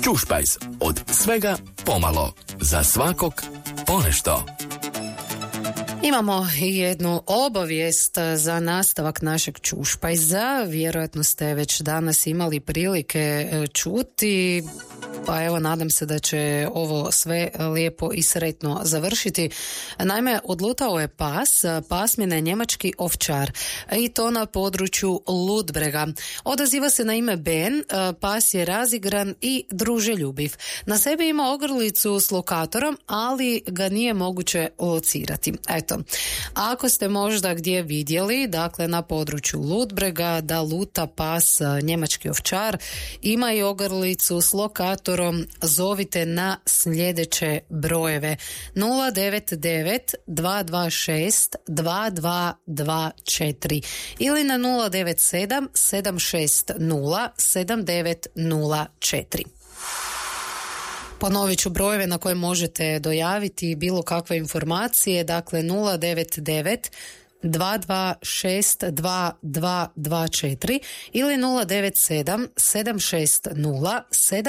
Čušpajz, od svega pomalo, za svakog ponešto. Imamo jednu obavijest za nastavak našeg Čušpajza. Vjerojatno ste već danas imali prilike čuti, pa evo nadam se da će ovo sve lijepo i sretno završiti. Naime, odlutao je pas, pasmine njemački ovčar, i to na području Ludbrega. Odaziva se na ime Ben, pas je razigran i druželjubiv. Na sebi ima ogrlicu s lokatorom, ali ga nije moguće locirati. Eto, ako ste možda gdje vidjeli, dakle na području Ludbrega, da luta pas njemački ovčar, ima i ogrlicu s lokatorom, zovite na sljedeće brojeve: 099 226 2224 ili na 097 760 7904. Ponovit ću brojeve na koje možete dojaviti bilo kakve informacije, dakle 099 226 2224 ili 097 760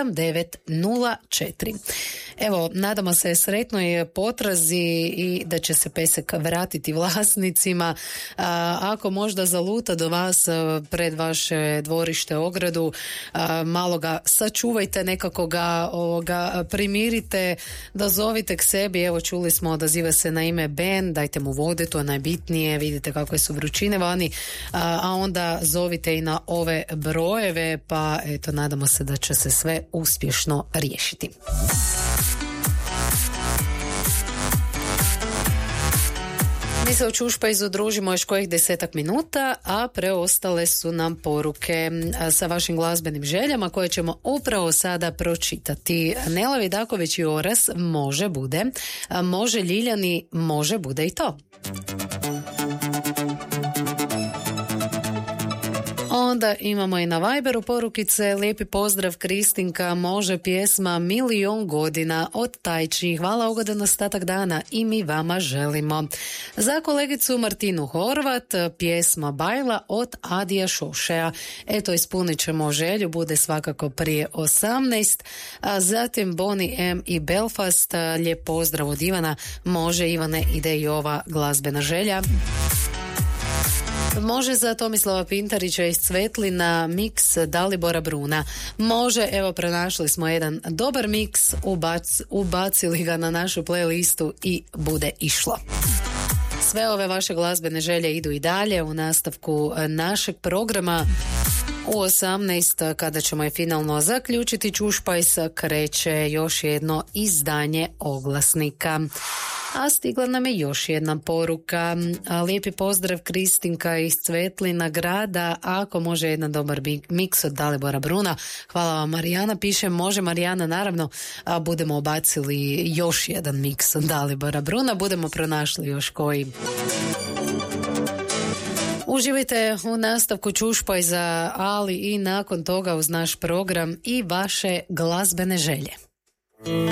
7904. Evo, nadamo se sretnoj potrazi i da će se pesek vratiti vlasnicima. Ako možda zaluta do vas pred vaše dvorište, ogradu, malo ga sačuvajte, nekako ga primirite, dozovite k sebi. Evo, čuli smo, odaziva se na ime Ben, dajte mu vode, to je najbitnije, vidite kakve su vrućine vani, a onda zovite i na ove brojeve, pa eto, nadamo se da će se sve uspješno riješiti. Mi se u Čušpajzu družimo još kojih 10 minuta, a preostale su nam poruke sa vašim glazbenim željama koje ćemo upravo sada pročitati. Nela Vidaković i Oras, može bude, može Ljiljani, može bude i to. Onda imamo i na Viberu porukice: lijepi pozdrav Kristinka, može pjesma Milion godina od Tajči, hvala, ugodan ostatak dana i mi vama želimo. Za kolegicu Martinu Horvat pjesma Bajla od Adija Šošeja. Eto, ispunit ćemo želju, bude svakako prije 18, a zatim Bonnie M i Belfast, lijep pozdrav od Ivana, može Ivane, ide i ova glazbena želja. Može za Tomislava Pintarića iz Cvetlina miks Dalibora Bruna. Može, evo, pronašli smo jedan dobar miks, ubacili ga na našu playlistu i bude išlo. Sve ove vaše glazbene želje idu i dalje u nastavku našeg programa. U 18, kada ćemo je finalno zaključiti Čušpajs, kreće još jedno izdanje oglasnika. A stigla nam je još jedna poruka. Lijepi pozdrav Kristinka iz Cvetlina grada, ako može jedan dobar miks od Dalibora Bruna. Hvala vam, Marijana piše, može Marijana, naravno, budemo obacili još jedan miks od Dalibora Bruna, budemo pronašli još koji. Uživajte u nastavku Čušpajza, ali i nakon toga uz naš program i vaše glazbene želje.